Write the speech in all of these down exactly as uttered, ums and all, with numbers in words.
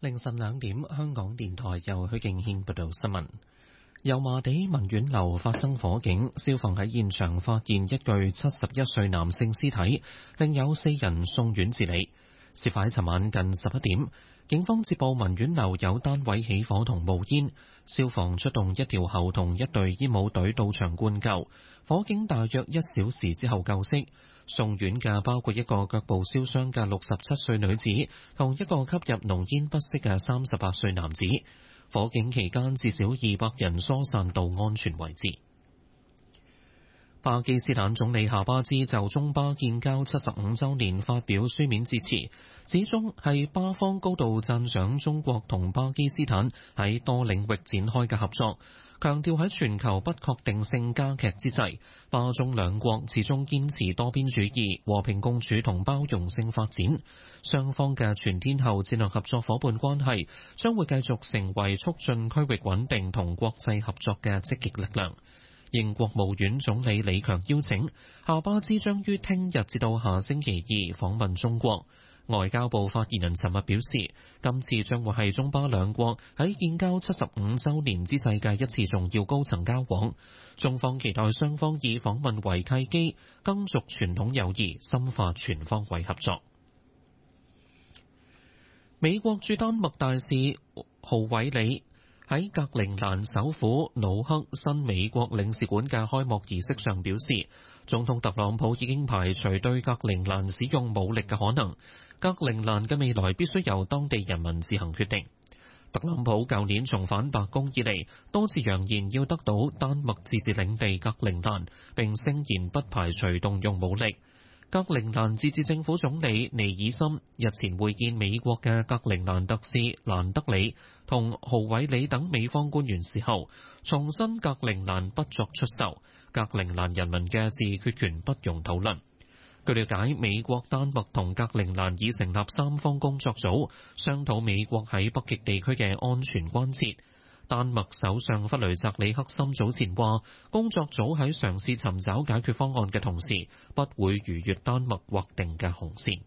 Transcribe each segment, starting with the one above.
凌晨兩點，香港電台由許敬軒報道新聞。油麻地文苑樓發生火警，消防喺現場發現一具七十一歲男性屍體，另有四人送院治理。事發喺尋晚近十一點，警方接報文苑樓有單位起火同冒煙，消防出動一條喉同一隊煙霧隊到場灌救，火警大約一小時之後救熄。送院嘅包括一個腳部燒傷嘅六十七歲女子，同一個吸入濃煙不適嘅三十八歲男子。火警期間至少二百人疏散到安全位置。巴基斯坦總理夏巴茲就中巴建交七十五週年發表書面致辭，指中係巴方高度讚賞中國同巴基斯坦喺多領域展開嘅合作，強調喺全球不確定性加劇之際，巴中兩國始終堅持多邊主義、和平共處同包容性發展。雙方嘅全天候戰略合作夥伴關係將會繼續成為促進區域穩定同國際合作嘅積極力量。應國務院總理李強邀請，夏巴茲將於聽日至到下星期二訪問中國。外交部發言人尋日表示，今次將會係中巴兩國喺建交七十五週年之際嘅一次重要高層交往。中方期待雙方以訪問為契機，更續傳統友誼，深化全方位合作。美國駐丹麥大使豪偉里喺格陵蘭首府努克新美國領事館嘅開幕儀式上表示，總統特朗普已經排除對格陵蘭使用武力嘅可能，格陵蘭嘅未來必須由當地人民自行決定。特朗普舊年重返白宮以嚟，多次揚言要得到丹麥自治領地格陵蘭，並聲言不排除動用武力。格陵蘭自治政府總理尼爾森日前會見美國嘅格陵蘭特使蘭德里同豪偉里等美方官員時候，重申格陵蘭不作出售，格陵蘭人民嘅自決權不容討論。據了解，美國、丹麥同格陵蘭已成立三方工作組，商討美國喺北極地區嘅安全關切。丹麥首相弗雷澤里克森早前話，工作組喺嘗試尋找解決方案嘅同時，不會逾越丹麥劃定嘅紅線。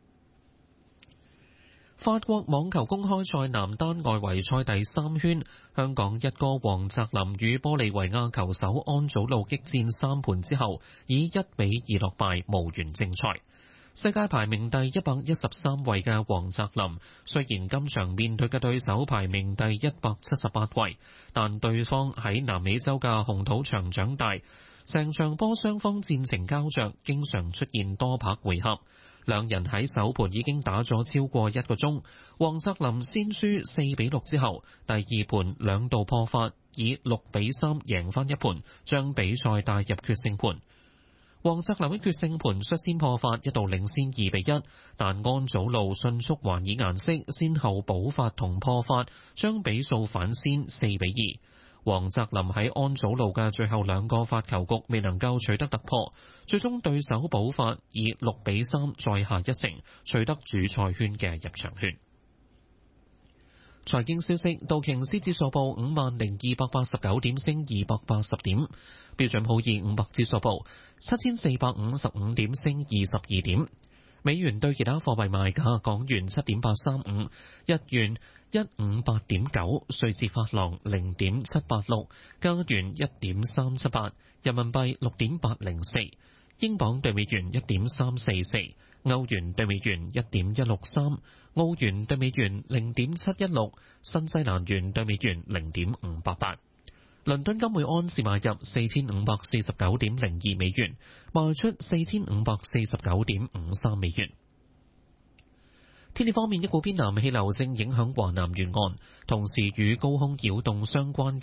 法國網球公開賽男單外圍賽第三圈，香港一哥黃澤林與玻利維亞球手安祖路激戰三盤之後，以一比二落敗，無緣正賽。世界排名第一百一十三位嘅黃澤林，雖然今場面對嘅對手排名第一百七十八位，但對方喺南美洲嘅紅土場長大，成場波雙方戰情膠着，經常出現多拍回合。兩人喺首盤已經打咗超過一個鐘，黃澤林先輸四比六之後，第二盤兩度破發，以六比三贏翻一盤，將比賽帶入決勝盤。黃澤林喺決勝盤率先破發，一度領先二比一，但安祖路迅速還以顏色，先後補發同破發，將比數反先四比二。黃澤林喺安祖路嘅最後兩個發球局未能夠取得突破，最終對手補發以六比三再下一城，取得主賽圈嘅入場券。財經消息，道瓊斯指數報五萬零二百八十九點，升二百八十點；標準普爾五百指數報七千四百五十五點，升二十二點。美元對其他貨幣賣價：港元七點八三五，日元一五八點九，瑞士法郎零點七八六，加元一點三七八，人民幣六點八零四，英鎊對美元一點三四四，歐元對美元一點一六三，澳元對美元零點七一六，新西蘭元對美元零點五八八。倫敦金每安士買入四千五百四十九點零二美元，賣出四千五百四十九點五三美元。天氣方面，一股偏南氣流正影響華南沿岸，同時與高空擾動相關